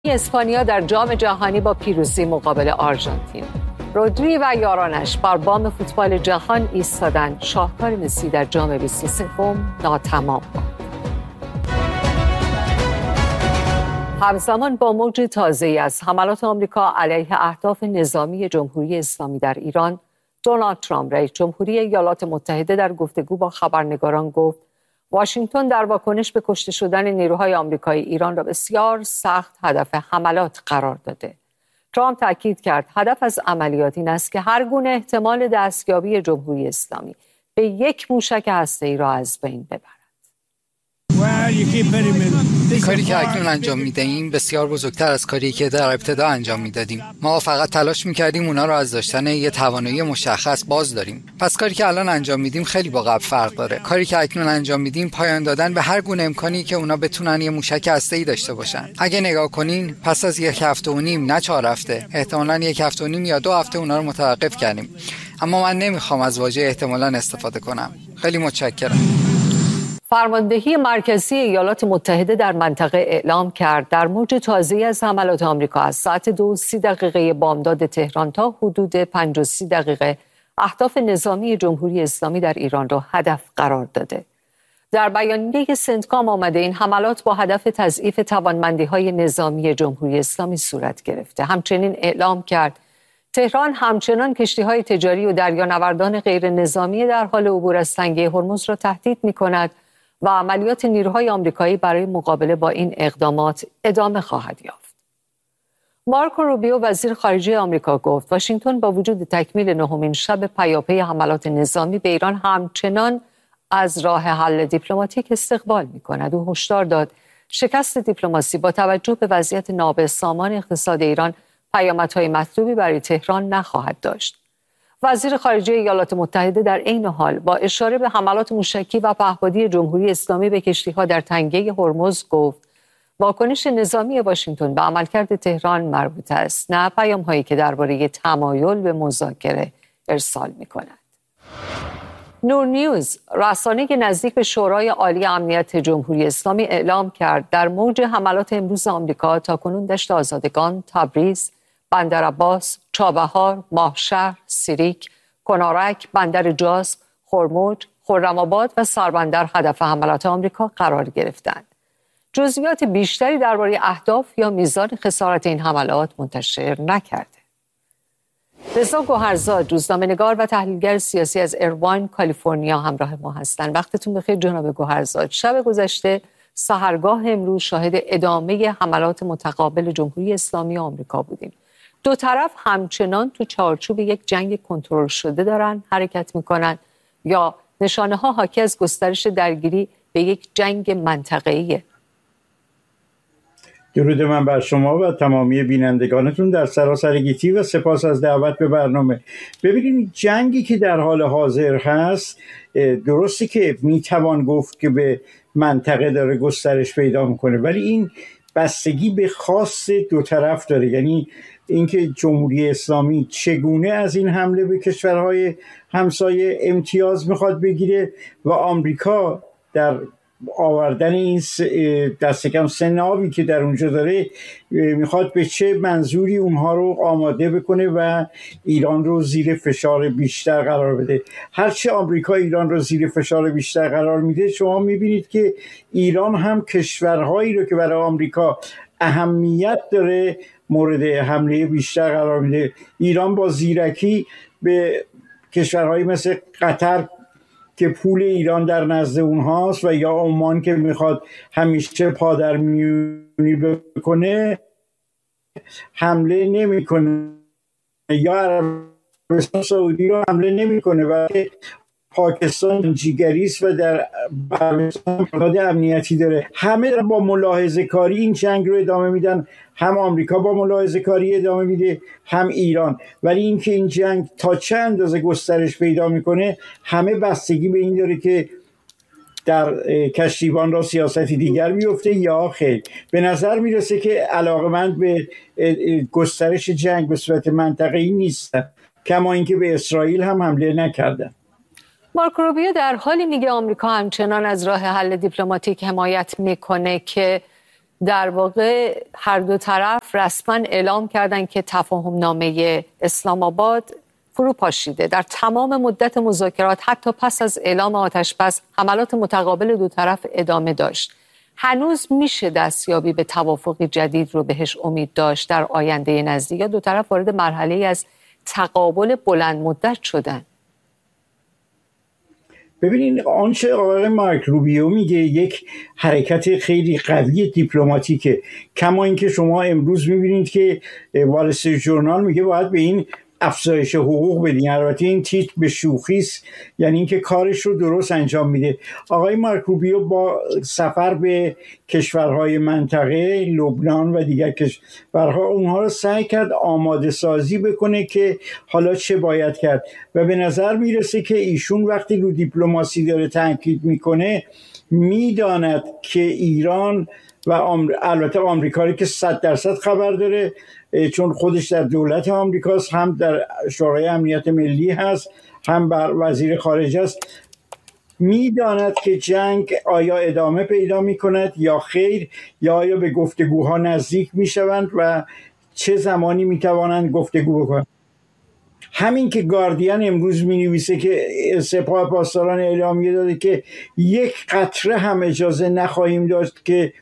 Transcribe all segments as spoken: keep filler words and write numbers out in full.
اسپانیا در جام جهانی با پیروزی مقابل آرژانتین. رودری و یارانش بر بام فوتبال جهان ایستادند. شاهکار مسی در جام بیست و سوم ناتمام ماند. همزمان با موج تازه‌ای از حملات آمریکا علیه اهداف نظامی جمهوری اسلامی در ایران، دونالد ترامپ رئیس جمهوری ایالات متحده در گفتگو با خبرنگاران گفت واشنگتن در واکنش به کشته شدن نیروهای آمریکایی ایران را بسیار سخت هدف حملات قرار داده. ترامپ تاکید کرد هدف از عملیات این است که هر گونه احتمال دستیابی جمهوری اسلامی به یک موشک هسته‌ای را از بین ببرد. کاری که اکنون انجام میدهیم بسیار بزرگتر از کاری که در ابتدا انجام میدادیم. ما فقط تلاش میکردیم اونا رو از داشتن یه توانایی مشخص باز داریم. پس کاری که الان انجام میدیم خیلی با قبل فرق داره. کاری که اکنون انجام میدیم پایان دادن به هر گونه امکانی که اونا بتونن یه موشک هسته‌ای داشته باشن. اگه نگاه کنین پس از یک هفته و نیم، نه چهار هفته، احتمالاً یک هفته و نیم یا دو هفته اونا رو متوقف کردیم. اما من نمیخوام از واژه احتمالاً استفاده کنم. خیلی متشکرم. فرماندهی مرکزی ایالات متحده در منطقه اعلام کرد در موج تازه‌ای از حملات آمریکا از ساعت دو و سی دقیقه بامداد تهران تا حدود پنج و سی دقیقه اهداف نظامی جمهوری اسلامی در ایران را هدف قرار داده. در بیانیه سنتکام آمده این حملات با هدف تضعیف توانمندی‌های نظامی جمهوری اسلامی صورت گرفته. همچنین اعلام کرد تهران همچنان کشتی‌های تجاری و دریانوردان غیر نظامی در حال عبور از تنگه هرمز را تهدید می‌کند و عملیات نیروهای آمریکایی برای مقابله با این اقدامات ادامه خواهد یافت. مارکو روبیو وزیر خارجه آمریکا گفت واشنگتن با وجود تکمیل نهمین شب پیاپی حملات نظامی به ایران همچنان از راه حل دیپلماتیک استقبال می‌کند. او هشدار داد شکست دیپلماسی با توجه به وضعیت نابسامان اقتصاد ایران پیامدهای مطلوبی برای تهران نخواهد داشت. وزیر خارجه ایالات متحده در عین حال با اشاره به حملات موشکی و پهپادی جمهوری اسلامی به کشتی‌ها در تنگه هرمز گفت واکنش نظامی واشنگتن به عملکرد تهران مربوط است، نه پیام‌هایی که درباره تمایل به مذاکره ارسال می‌کند. نور نیوز، رسانه نزدیک به شورای عالی امنیت جمهوری اسلامی اعلام کرد در موج حملات امروز آمریکا تاکنون دشت آزادگان، تبریز، بندرعباس، چابهار، ماهشهر، سیریک، کنارک، بندر جاسک، خرموج، خرم‌آباد و سربندر هدف حملات آمریکا قرار گرفتند. جزئیات بیشتری درباره اهداف یا میزان خسارت این حملات منتشر نکرده. رضا گوهرزاد، روزنامه‌نگار و تحلیلگر سیاسی از ایرواین، کالیفرنیا همراه ما هستند. وقتتون بخیر جناب گوهرزاد. شب گذشته سحرگاه امروز شاهد ادامه حملات متقابل جمهوری اسلامی آمریکا بودیم. دو طرف همچنان تو چارچوب یک جنگ کنترل شده دارن حرکت میکنن یا نشانه ها حاکی از گسترش درگیری به یک جنگ منطقه‌ایه؟ درود من بر شما و تمامی بینندگانتون در سراسر گیتی و سپاس از دعوت به برنامه. ببینید جنگی که در حال حاضر هست درسته که میتوان گفت که به منطقه داره گسترش پیدا میکنه، ولی این بستگی به خاص دو طرف داره. یعنی اینکه جمهوری اسلامی چگونه از این حمله به کشورهای همسایه امتیاز میخواد بگیره و آمریکا در آوردن این دست کم سه ناوی که در اونجا داره میخواد به چه منظوری اونها رو آماده بکنه و ایران رو زیر فشار بیشتر قرار بده. هرچه آمریکا ایران رو زیر فشار بیشتر قرار میده، شما میبینید که ایران هم کشورهایی رو که برای آمریکا اهمیت داره مورد حمله بیشتر قرار میده. ایران با زیرکی به کشورهایی مثل قطر که پول ایران در نزد اونهاست و یا عمان که میخواد همیشه پادرمیونی بکنه حمله نمیکنه، یا عربستان سعودی رو حمله نمیکنه و پاکستان جیگریست و در عربستان امنیتی داره. همه با ملاحظه کاری این جنگ رو ادامه میدن، هم آمریکا با ملاحظه کاری ادامه میده هم ایران. ولی اینکه این جنگ تا چه اندازه گسترش پیدا میکنه همه بستگی به این داره که در کشتیبان را سیاستی دیگر میفته یا خیر. به نظر میرسه که علاقمند به گسترش جنگ به صورت منطقه‌ای نیستن، کما اینکه به اسرائیل هم حمله نکردن. مارکو روبیو در حالی میگه آمریکا همچنان از راه حل دیپلماتیک حمایت میکنه که در واقع هر دو طرف رسما اعلام کردند که تفاهم نامه اسلام آباد فرو پاشیده. در تمام مدت مذاکرات حتی پس از اعلام آتشبس حملات متقابل دو طرف ادامه داشت. هنوز میشه دستیابی به توافقی جدید رو بهش امید داشت در آینده نزدیک، یا دو طرف وارد مرحله از تقابل بلند مدت شدن؟ ببینید آنچه آقای مارک روبیو میگه یک حرکت خیلی قوی دیپلماتیکه، کما اینکه شما امروز میبینید که وال استریت ژورنال میگه باید به این افزایش حقوق بدین. البته این تیتر به شوخی است، یعنی اینکه کارش رو درست انجام میده. آقای مارک روبیو با سفر به کشورهای منطقه، لبنان و دیگر کشورها، اونها رو سعی کرد آماده سازی بکنه که حالا چه باید کرد و به نظر میرسه که ایشون وقتی رو دیپلماسی داره تاکید میکنه میداند که ایران و آمر... البته آمریکایی که صد درصد خبر داره چون خودش در دولت آمریکاست، هم در شورای امنیت ملی هست، هم بر وزیر خارجه است، میداند که جنگ آیا ادامه پیدا میکند یا خیر، یا آیا به گفتگوها نزدیک میشوند و چه زمانی میتوانند گفتگو بکنند. همین که گاردین امروز می نویسه که سپاه پاسداران اعلامیه داده که یک قطره هم اجازه نخواهیم داشت که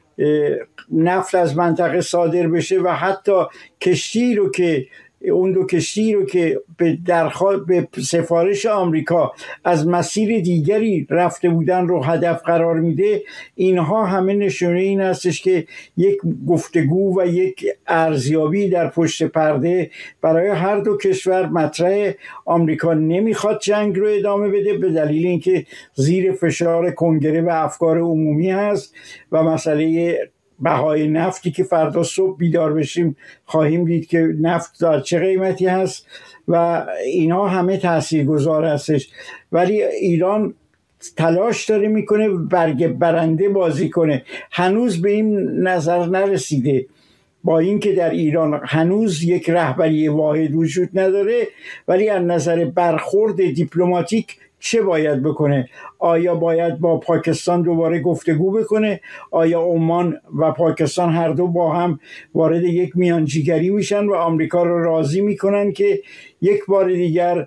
نفت از منطقه صادر بشه و حتی کشتی رو که اون دو کشتی رو که به درخواست به سفارش آمریکا از مسیر دیگری رفته بودن رو هدف قرار میده، اینها همه نشونه این هستش که یک گفتگو و یک ارزیابی در پشت پرده برای هر دو کشور مطرحه. آمریکا نمیخواد جنگ رو ادامه بده به دلیل اینکه زیر فشار کنگره و افکار عمومی هست و مسئله بهای نفتی که فردا صبح بیدار بشیم خواهیم دید که نفت در چه قیمتی هست و اینا همه تاثیرگذار هستش. ولی ایران تلاش داره میکنه برگ برنده بازی کنه، هنوز به این نظر نرسیده، با اینکه در ایران هنوز یک رهبری واحد وجود نداره، ولی از نظر برخورد دیپلماتیک چه باید بکنه؟ آیا باید با پاکستان دوباره گفتگو بکنه؟ آیا عمان و پاکستان هر دو با هم وارد یک میانجیگری میشن و آمریکا رو راضی میکنن که یک بار دیگر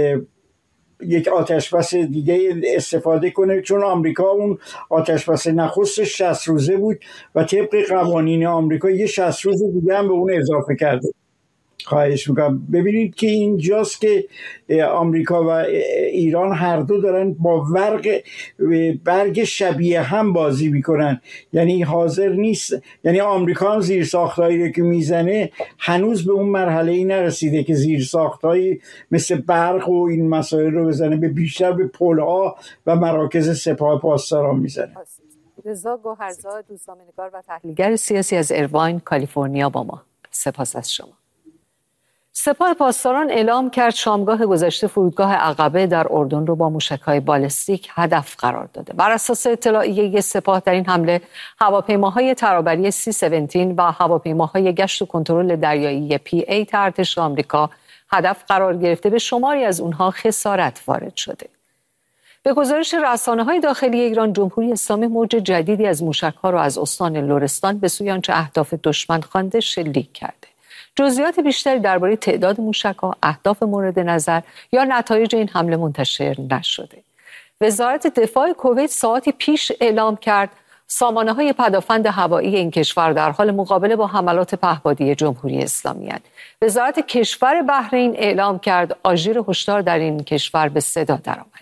یک آتشبس دیگه استفاده کنه؟ چون آمریکا اون آتشبس نخست شصت روزه بود و طبق قوانین آمریکا یه شصت روز دیگه هم به اون اضافه کرده. خواهش میکنم. ببینید که اینجاست که آمریکا و ایران هر دو دارن با ورق برگ شبیه هم بازی میکنن، یعنی حاضر نیست، یعنی آمریکا هم زیر ساختایی که میزنه هنوز به اون مرحله ای نرسیده که زیر ساختایی مثل برق و این مسائل رو بزنه، به بیشتر به پلها و مراکز سپاه پاسداران میزنه. رضا گوهرزاد، روزنامه‌نگار و تحلیلگر سیاسی از ایرواین، کالیفرنیا با ما. سپاس از شما. سپاه پاسداران اعلام کرد شامگاه گذشته فرودگاه عقبه در اردن رو با موشک‌های بالستیک هدف قرار داده. بر اساس اطلاعیه سپاه در این حمله هواپیماهای ترابری سی هفده و هواپیماهای گشت و کنترل دریایی پی ای ارتش آمریکا هدف قرار گرفته، به شماری از اونها خسارت وارد شده. به گزارش رسانه‌های داخلی ایران، جمهوری اسلامی موج جدیدی از موشک‌ها را از استان لرستان به سوی آنچه اهداف دشمن خوانده شلیک کرده. جزئیات بیشتری درباره تعداد موشک‌ها، اهداف مورد نظر یا نتایج این حمله منتشر نشده. وزارت دفاع کویت ساعتی پیش اعلام کرد سامانه‌های پدافند هوایی این کشور در حال مقابله با حملات پهپادی جمهوری اسلامی هستند. وزارت کشور بحرین اعلام کرد آژیر هشدار در این کشور به صدا درآمده.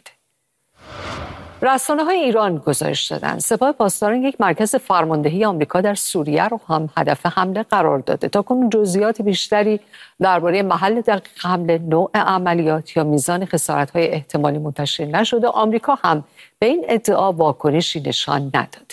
رسانه‌های ایران گزارش دادند سپاه پاسداران یک مرکز فرماندهی آمریکا در سوریه رو هم هدف حمله قرار داده. تاکنون جزئیات بیشتری درباره محل دقیق حمله، نوع عملیات یا میزان خسارت‌های احتمالی منتشر نشده. آمریکا هم به این ادعا واکنشی نشان نداده.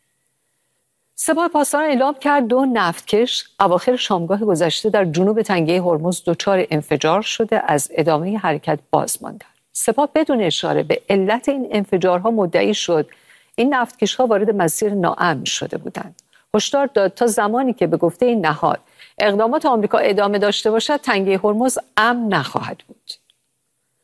سپاه پاسداران اعلام کرد دو نفتکش اواخر شامگاه گذشته در جنوب تنگه هرمز دچار انفجار شده، از ادامه حرکت باز ماندند. سپاه بدون اشاره به علت این انفجارها مدعی شد این نفتکش‌ها وارد مسیر ناامن شده بودند. هشدار داد تا زمانی که به گفته این نهاد اقدامات آمریکا ادامه داشته باشد، تنگه هرمز امن نخواهد بود.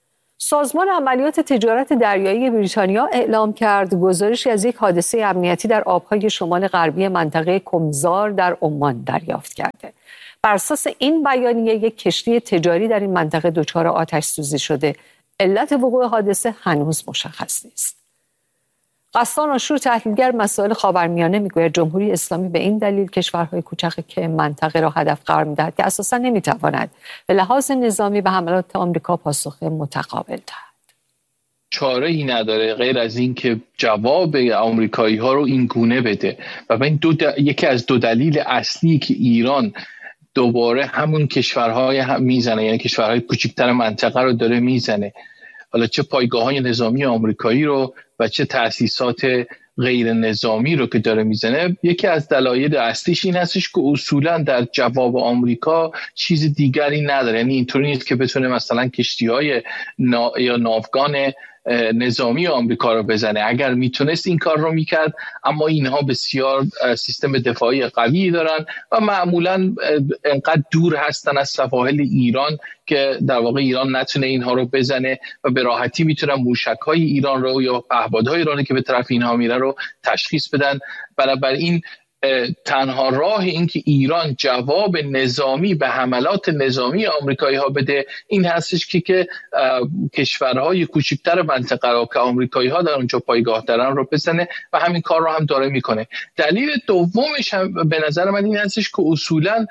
سازمان عملیات تجارت دریایی بریتانیا اعلام کرد گزارشی از یک حادثه امنیتی در آبهای شمال غربی منطقه کمزار در عمان دریافت کرده. بر اساس این بیانیه یک کشتی تجاری در این منطقه دچار آتش سوزی شده. علت وقوع حادثه هنوز مشخص نیست. غسان آشور تحلیلگر مسائل خاورمیانه میگوید جمهوری اسلامی به این دلیل کشورهای کوچک که منطقه را هدف قرار میدهد که اساسا نمیتواند به لحاظ نظامی به حملات آمریکا پاسخ متقابل دهد. چاره ای نداره غیر از این که جواب آمریکایی ها رو این گونه بده و این دو د... یکی از دو دلیل اصلی که ایران دوباره همون کشورهای هم میزنه، یعنی کشورهای کوچکتر منطقه رو داره میزنه، حالا چه پایگاه‌های نظامی آمریکایی رو و چه تأسیسات غیر نظامی رو که داره میزنه، یکی از دلایل اصلیش این هستش که اصولا در جواب آمریکا چیز دیگری نداره. یعنی اینطوری نیست که بتونه مثلا کشتی‌های نا... یا ناوگان نظامی آمریکا رو بزنه. اگر میتونست این کار رو میکرد، اما اینها بسیار سیستم دفاعی قوی دارن و معمولا انقدر دور هستن از سواحل ایران که در واقع ایران نتونه اینها رو بزنه و به راحتی میتونن موشک‌های ایران رو یا پهپادهای ایرانی که به طرف اینها میره رو تشخیص بدن. بنابراین تنها راه این که ایران جواب نظامی به حملات نظامی آمریکایی ها بده این هستش که که کشورهای کوچکتر منطقه را که آمریکایی ها در اونجا پایگاه دارن رو بزنه و همین کار رو هم داره میکنه. دلیل دومش هم به نظر من این هستش که اصولا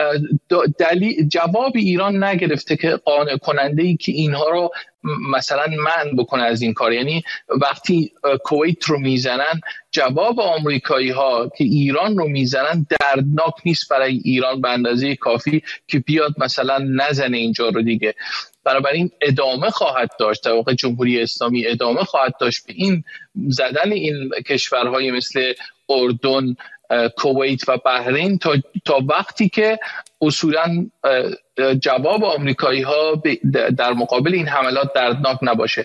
دلیل جواب ایران نگرفته که قانع کننده ای که اینها رو مثلا منع بکنه از این کار. یعنی وقتی کویت رو میزنن، جواب آمریکایی ها که ایران رو میزنن دردناک نیست برای ایران به اندازه کافی که بیاد مثلا نزنه اینجا رو دیگه. بنابراین ادامه خواهد داشت، در واقع جمهوری اسلامی ادامه خواهد داشت به این زدن این کشورهای مثل اردن، کویت و بحرین تا تا وقتی که اصولا جواب آمریکایی ها در مقابل این حملات دردناک نباشه.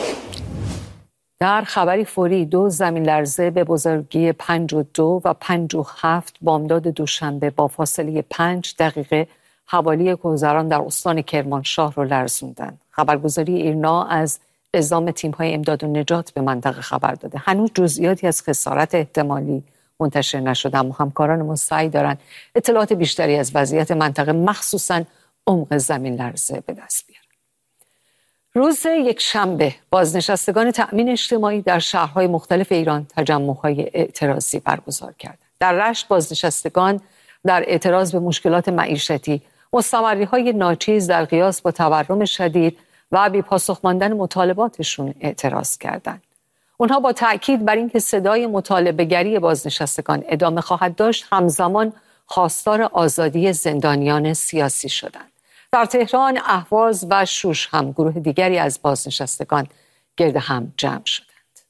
در خبری فوری، دو زمین لرزه به بزرگی پنج و دو و پنج و هفت بامداد دوشنبه با فاصله پنج دقیقه حوالی کوهزران در استان کرمانشاه رو لرزوندن. خبرگزاری ایرنا از اعزام تیم‌های امداد و نجات به منطقه خبر داده. هنوز جزئیاتی از خسارت احتمالی منتشر نشده، اما همکاران ما سعی دارن اطلاعات بیشتری از وضعیت منطقه مخصوصاً عمق زمین لرزه به دست بیارن. روز یک شنبه بازنشستگان تأمین اجتماعی در شهرهای مختلف ایران تجمع‌های اعتراضی برگزار کردند. در رشت بازنشستگان در اعتراض به مشکلات معیشتی، مستمری‌های ناچیز در قیاس با تورم شدید و بی پاسخ ماندن مطالباتشون اعتراض کردند. اونها با تأکید بر اینکه صدای مطالبه‌گری بازنشستگان ادامه خواهد داشت، همزمان خواستار آزادی زندانیان سیاسی شدند. در تهران، اهواز و شوش هم گروه دیگری از بازنشستگان گرد هم جمع شدند.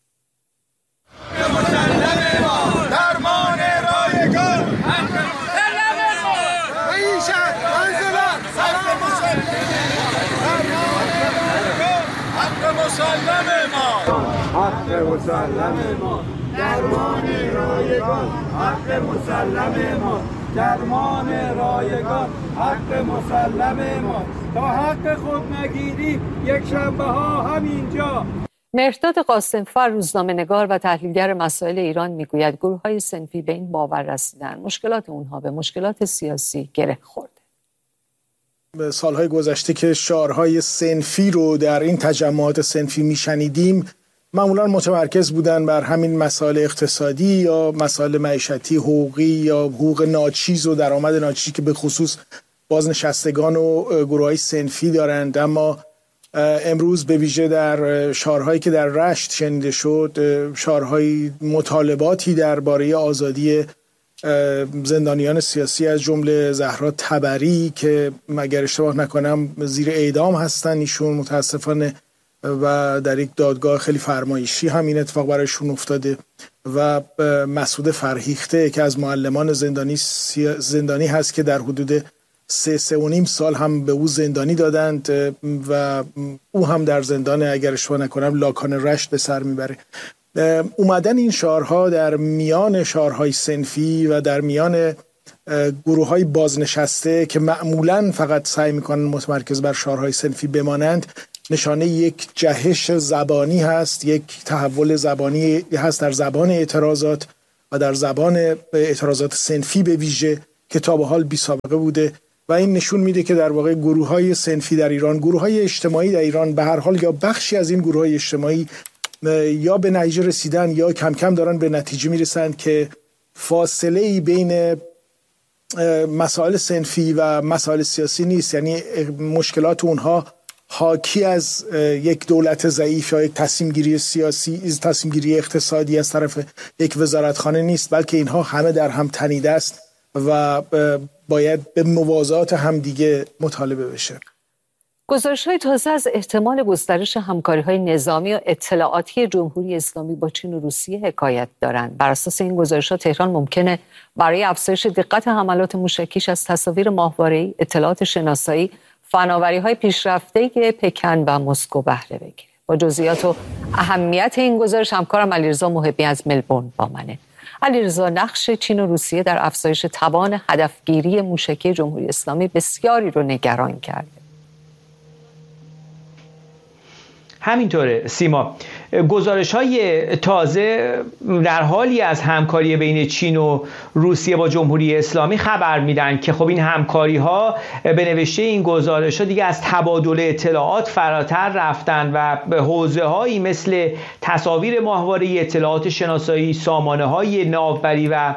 حق مسلم ما درمان رایگان، حق مسلم ما درمان رایگان، حق مسلم ما تا حق خود نگیری یک شنبه ها همینجا. مهرداد قاسمفر روزنامه‌نگار و تحلیلگر مسائل ایران میگوید گروه‌های صنفی به این باور رسیدن مشکلات اونها به مشکلات سیاسی گره خورده. به سالهای گذشته که شعارهای صنفی رو در این تجمعات صنفی میشنیدیم معمولا متمرکز بودن بر همین مسائل اقتصادی یا مسائل معیشتی، حقوقی یا حقوق ناچیز و درآمد ناچیزی که به خصوص بازنشستگان و گروه‌های صنفی دارند. اما امروز به ویژه در شعارهایی که در رشت شنیده شد، شعارهای مطالباتی درباره آزادی زندانیان سیاسی از جمله زهرا تبری که مگر اشتباه نکنم زیر اعدام هستن ایشون متاسفانه و در یک دادگاه خیلی فرمایشی هم این اتفاق برایشون افتاده، و مسعود فرهیخته که از معلمان زندانی زندانی هست که در حدود سه سه و نیم سال هم به او زندانی دادند و او هم در زندان اگر اشتباه نکنم لاکان رشت به سر میبره. اومدن این شعارها در میان شعارهای صنفی و در میان گروه‌های بازنشسته که معمولاً فقط سعی میکنن متمرکز بر شعارهای صنفی بمانند نشانه یک جهش زبانی هست، یک تحول زبانی هست در زبان اعتراضات و در زبان اعتراضات صنفی به ویژه که تا به حال بی سابقه بوده و این نشون میده که در واقع گروه‌های صنفی در ایران، گروه‌های اجتماعی در ایران به هر حال یا بخشی از این گروه‌های اجتماعی یا به نتیجه رسیدن یا کم کم دارن به نتیجه میرسن که فاصله‌ای بین مسائل صنفی و مسائل سیاسی نیست، یعنی مشکلات اونها حاکی از یک دولت ضعیف یا یک تصمیم گیری سیاسی، تصمیم گیری اقتصادی از طرف یک وزارتخانه نیست، بلکه اینها همه در هم تنیده است و باید به موازات هم دیگه مطالبه بشه. گزارش‌های تازه از احتمال گسترش همکاری‌های نظامی و اطلاعاتی جمهوری اسلامی با چین و روسیه حکایت دارند. بر اساس این گزارش‌ها تهران ممکنه برای افزایش دقت حملات موشکیش از تصاویر ماهواره‌ای، اطلاعات شناسایی، فناوری‌های پیشرفته پکن و مسکو بهره بگیره. با جزئیات و اهمیت این گزارش همکارم علیرضا محبی از ملبورن با منه. علیرضا، نقش چین و روسیه در افزایش توان هدفگیری موشکی جمهوری اسلامی بسیاری رو نگران کرده. همینطوره سیما، گزارش‌های تازه در حالی از همکاری بین چین و روسیه با جمهوری اسلامی خبر میدن که خب این همکاری‌ها به نوشته این گزارش‌ها دیگه از تبادل اطلاعات فراتر رفتن و به حوزه‌هایی مثل تصاویر ماهواره‌ای، اطلاعات شناسایی، سامانه‌های ناوبری و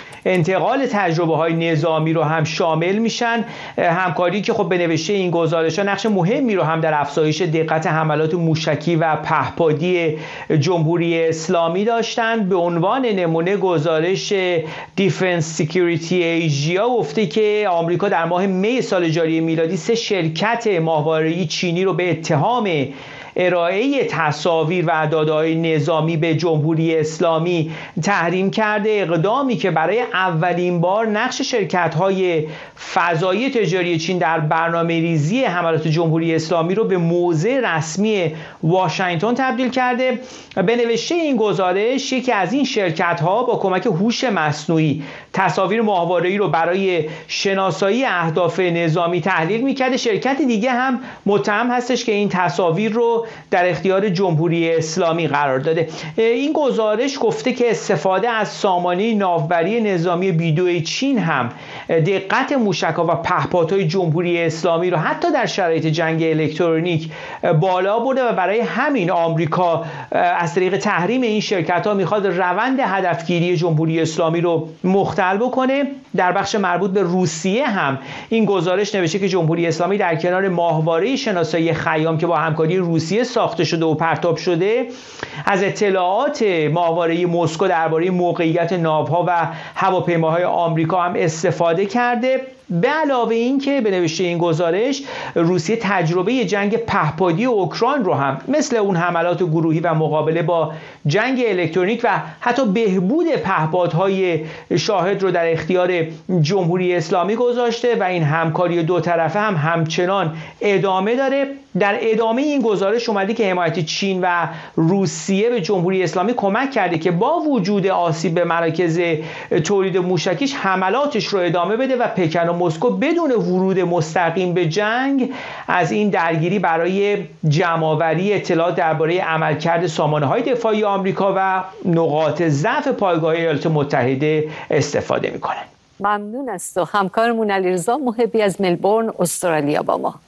انتقال تجربه های نظامی رو هم شامل میشن. همکاری که خب به نوشته این گزارش ها نقش مهمی رو هم در افزایش دقت حملات موشکی و پهپادی جمهوری اسلامی داشتن. به عنوان نمونه گزارش دیفنس سکیوریتی ایژیا گفته که آمریکا در ماه می سال جاری میلادی سه شرکت ماهواره‌ای چینی رو به اتهام ارائه تصاویر و داده‌های نظامی به جمهوری اسلامی تحریم کرده، اقدامی که برای اولین بار نقش شرکت‌های فضایی تجاری چین در برنامه‌ریزی حملات جمهوری اسلامی رو به موضع رسمی واشنگتن تبدیل کرده. به نوشته این گزارش یکی از این شرکت‌ها با کمک هوش مصنوعی تصاویر ماهواره‌ای رو برای شناسایی اهداف نظامی تحلیل می‌کرده. شرکت دیگه هم متهم هستش که این تصاویر رو در اختیار جمهوری اسلامی قرار داده. این گزارش گفته که استفاده از سامانه ناوبری نظامی بی دو چین هم دقت موشک‌ها و پهپادهای جمهوری اسلامی رو حتی در شرایط جنگ الکترونیک بالا برده و برای همین آمریکا از طریق تحریم این شرکت‌ها میخواد روند هدفگیری جمهوری اسلامی رو مختل بکنه. در بخش مربوط به روسیه هم این گزارش نوشته که جمهوری اسلامی در کنار ماهواره شناسایی خیام که با همکاری روسیه ساخته شده و پرتاب شده، از اطلاعات ماهواره مسکو درباره موقعیت ناوها و هواپیماهای آمریکا هم استفاده کرده. به علاوه این که به نوشته این گزارش روسیه تجربه جنگ پهپادی اوکراین رو هم مثل اون حملات گروهی و مقابله با جنگ الکترونیک و حتی بهبود پهپادهای شاهد رو در اختیار جمهوری اسلامی گذاشته و این همکاری دو طرفه هم همچنان ادامه داره. در ادامه این گزارش اومده که حمایت چین و روسیه به جمهوری اسلامی کمک کرده که با وجود آسیب به مراکز تولید موشکیش حملاتش رو ادامه بده و پکن و مسکو بدون ورود مستقیم به جنگ از این درگیری برای جمع‌آوری اطلاعات درباره عملکرد سامانه‌های دفاعی آمریکا و نقاط ضعف پایگاه ایالات متحده استفاده می‌کنه. ممنون است. و همکارمون علیرضا محبی از ملبورن استرالیا با ما.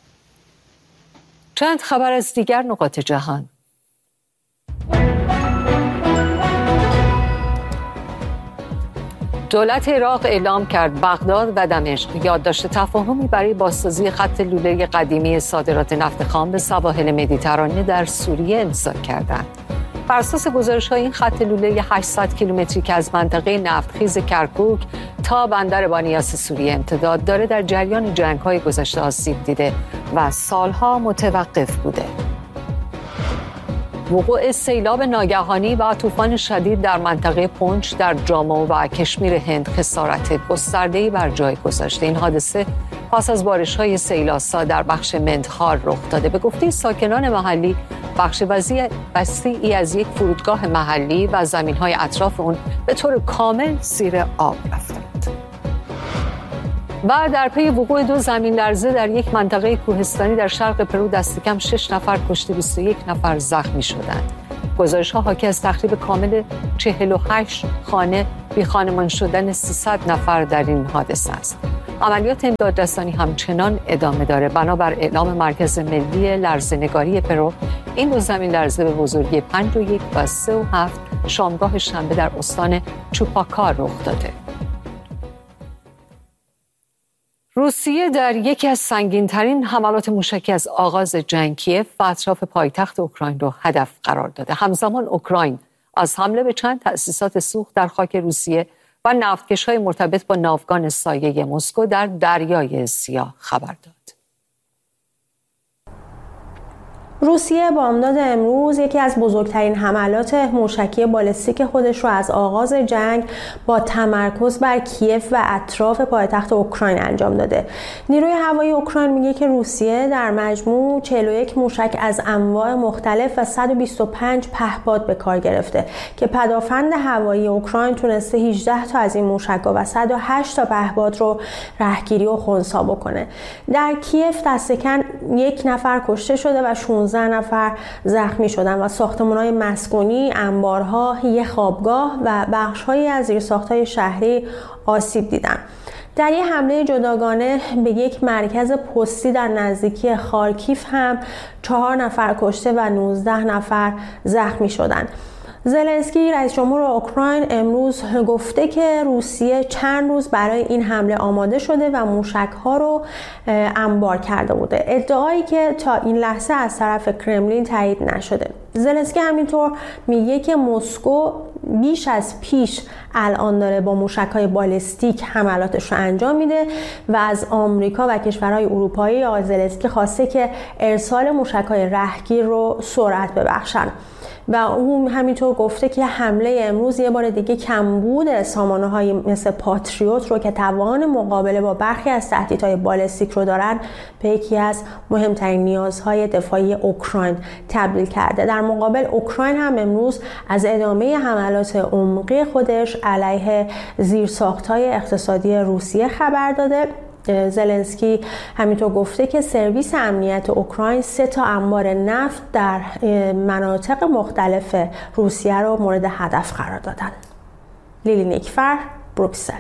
چند خبر از دیگر نقاط جهان. دولت عراق اعلام کرد بغداد و دمشق یادداشت تفاهمی برای بازسازی خط لوله قدیمی صادرات نفت خام به سواحل مدیترانه در سوریه امضا کردند. بر اساس گزارش‌های این خط لوله هشتصد کیلومتری که از منطقه نفتخیز کرکوک تا بندر بانیاس سوریه امتداد داره در جریان جنگ‌های گذشته آسیب دیده و سالها متوقف بوده. وقوع سیلاب ناگهانی و طوفان شدید در منطقه پونچ در جامو و کشمیر هند خسارت گسترده‌ای بر جای گذاشته. این حادثه پس از بارش‌های سیلاسا در بخش مندهار رخ داده. به گفته ساکنان محلی، بخش وسیعی از یک فرودگاه محلی و زمین‌های اطراف اون به طور کامل زیر آب رفتند. و در پی وقوع دو زمین لرزه در یک منطقه کوهستانی در شرق پرو دست کم شش نفر کشته بیست و یک نفر زخمی شدند. گزارش‌ها حاکی از تخریب کامل چهل و هشت خانه بی خانمان شدن سیصد نفر در این حادثه است. عملیات امدادرسانی همچنان ادامه داره. بنابر اعلام مرکز ملی لرزه‌نگاری پرو، این دو زمین لرزه به بزرگی پنج و یک و سه و هفت شامگاه شنبه در استان چوپاکار رخ داده. روسیه در یکی از سنگین‌ترین حملات موشکی از آغاز جنگ کیف و اطراف پایتخت اوکراین را هدف قرار داده. همزمان اوکراین از حمله به چند تأسیسات سوخت در خاک روسیه و نفتکش‌های مرتبط با ناوگان سایه مسکو در دریای سیاه خبر داد. روسیه بامداد امروز یکی از بزرگترین حملات موشکی بالستیک خودش رو از آغاز جنگ با تمرکز بر کیف و اطراف پایتخت اوکراین انجام داده. نیروی هوایی اوکراین میگه که روسیه در مجموع چهل و یک موشک از انواع مختلف و صد و بیست و پنج پهپاد به کار گرفته که پدافند هوایی اوکراین تونسته هجده تا از این موشک‌ها و صد و هشت تا پهپاد رو رهگیری و خنثی بکنه. در کیف دست کم یک نفر کشته شده و شانزده نفر زخمی شدن و ساختمان‌های مسکونی، انبارها، یک خوابگاه و بخش‌هایی از زیرساخت‌های شهری آسیب دیدن. در یک حمله جداگانه به یک مرکز پستی در نزدیکی خارکیف هم چهار نفر کشته و نوزده نفر زخمی شدند. زلنسکی رئیس جمهور اوکراین امروز گفته که روسیه چند روز برای این حمله آماده شده و موشک‌ها رو انبار کرده بوده، ادعایی که تا این لحظه از طرف کرملین تایید نشده. زلنسکی همینطور میگه که مسکو بیش از پیش الان داره با موشک‌های بالستیک حملاتش رو انجام میده و از آمریکا و کشورهای اروپایی آقای زلنسکی خواسته که ارسال موشک‌های رهگیر رو سرعت ببخشن و اون همینطور گفته که حمله امروز یه بار دیگه کمبود سامانه‌های مثل پاتریوت رو که توان مقابله با برخی از تهدیدهای بالستیک رو دارن به یکی از مهمترین نیازهای دفاعی اوکراین تبدیل کرده. در مقابل اوکراین هم امروز از ادامه حملات عمقی خودش علیه زیرساخت‌های اقتصادی روسیه خبر داده. زلنسکی همینطور گفته که سرویس امنیت اوکراین سه تا انبار نفت در مناطق مختلف روسیه رو مورد هدف قرار دادن. لیلی نیکفر، بروکسل.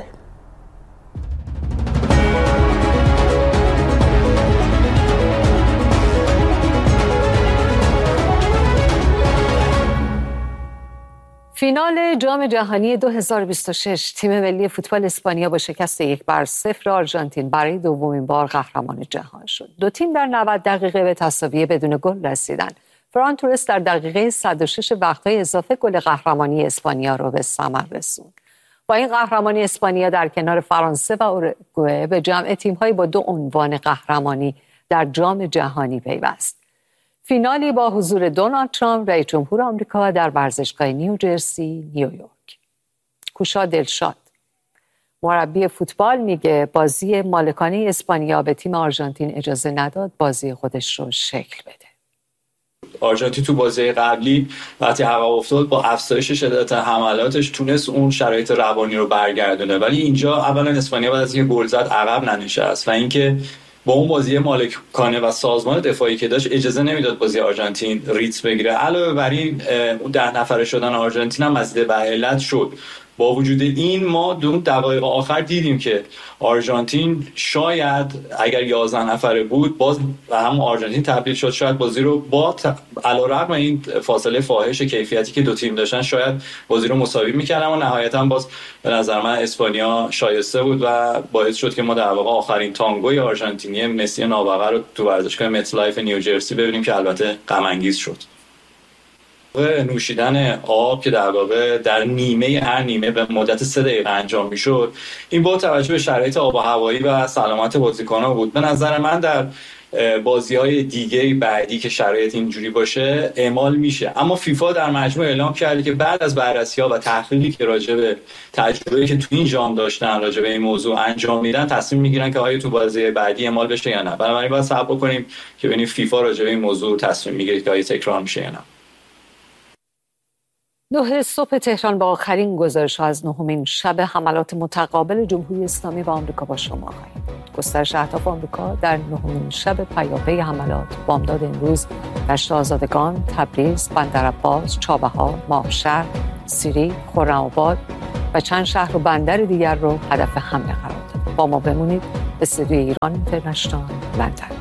فینال جام جهانی دو هزار و بیست و شش، تیم ملی فوتبال اسپانیا با شکست یک بر صفر آرژانتین برای دومین بار قهرمان جهان شد. دو تیم در نود دقیقه به تساوی بدون گل رسیدند. فران تورس در دقیقه صد و شش وقت‌های اضافه گل قهرمانی اسپانیا را به ثمر رسوند. با این قهرمانی اسپانیا در کنار فرانسه و اوروگوئه به جمع تیم‌های با دو عنوان قهرمانی در جام جهانی پیوست. فینالی با حضور دونالد ترامپ رئیس جمهور آمریکا در ورزشگاه نیوجرسی، نیویورک. کوشا دلشاد، مربی فوتبال، میگه بازی مالکانه اسپانیا به تیم آرژانتین اجازه نداد بازی خودش رو شکل بده. آرژانتین تو بازی قبلی وقتی عقب افتاد با افزایش شدت حملاتش تونست اون شرایط روانی رو برگردونه، ولی اینجا اولا اسپانیا بعد از اینکه گل زد عقب ننشست و اینکه با اون بازی مالکانه و سازمان دفاعی که داشت اجازه نمیداد بازی آرژانتین ریتم بگیره. علاوه بر این اون ده نفره شدن آرژانتین هم مزید به علت شد. با وجود این ما دو دقایق آخر دیدیم که آرژانتین شاید اگر یازده نفره بود باز و هم آرژانتین تبدیل شد، شاید بازی رو با علیرغم این فاصله فاحش کیفیتی که دو تیم داشتن شاید بازی رو مساوی می‌کردن و نهایتا باز به نظر من اسپانیا شایسته بود و باعث شد که ما در واقع آخرین تانگوی آرژانتینی مسی نابغه رو تو ورزشگاه مت لایف نیوجرسی ببینیم که البته غم انگیز شد. نوشیدن آب که در واقع در نیمه هر نیمه به مدت سه دقیقه انجام میشد، این با توجه به شرایط آب و هوایی و سلامت بازیکنان بود. به نظر من در بازی‌های دیگه بعدی که شرایط اینجوری باشه اعمال میشه، اما فیفا در مجموع اعلام کرده که بعد از بررسی‌ها و تحقیقی که راجع به تجربه‌ای که تو این جام داشتن راجع به این موضوع انجام میدن تصمیم میگیرن که آیا تو بازی بعدی اعمال بشه یا نه. بنابراین باید صبر کنیم که ببینیم فیفا راجع به این موضوع تصمیم میگیره که آیا تکرار میشه یا نه. نه صبح تهران با آخرین گزارش از نهمین شب حملات متقابل جمهوری اسلامی و آمریکا با شما خواهیم. گسترش اهداف آمریکا در نهمین شب پیاپی حملات بامداد امروز دشت آزادگان، تبریز، بندرعباس، چابهار، ماهشهر، سیری، خرم‌آباد و چند شهر و بندر دیگر رو هدف حمله قرار داد. با ما بمونید. استودیوی ایران اینترنشنال، لندن.